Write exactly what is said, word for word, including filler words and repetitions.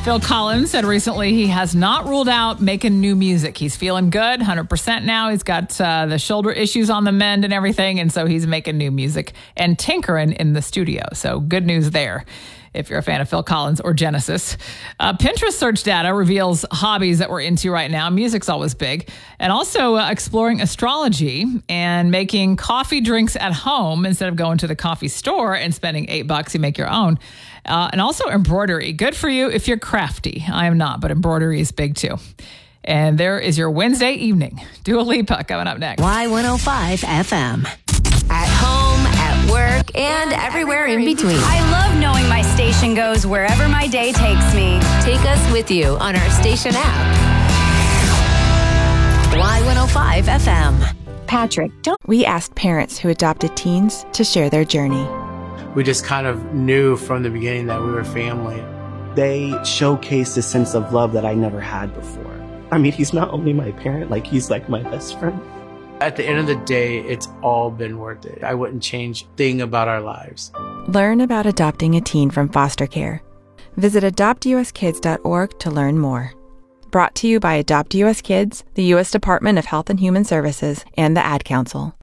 Phil Collins said recently he has not ruled out making new music. He's feeling good, one hundred percent now. He's got uh, the shoulder issues on the mend and everything, and so he's making new music and tinkering in the studio. So good news there if you're a fan of Phil Collins or Genesis. Uh, Pinterest search data reveals hobbies that we're into right now. Music's always big. And also uh, exploring astrology and making coffee drinks at home instead of going to the coffee store and spending eight bucks. You make your own. Uh, and also embroidery. Good for you if you're crafty. I am not, but embroidery is big too. And there is your Wednesday evening. Dua Lipa coming up next. Y one oh five F M. At home, at work, and everywhere in between. I love knowing my station goes wherever my day takes me. Take us with you on our station app. Y one oh five F M. Patrick, don't we asked parents who adopted teens to share their journey. We just kind of knew from the beginning that we were family. They showcased a sense of love that I never had before. I mean, he's not only my parent, like he's like my best friend. At the end of the day, it's all been worth it. I wouldn't change a thing about our lives. Learn about adopting a teen from foster care. Visit adopt u s kids dot org to learn more. Brought to you by Adopt U S Kids, the U S Department of Health and Human Services, and the Ad Council.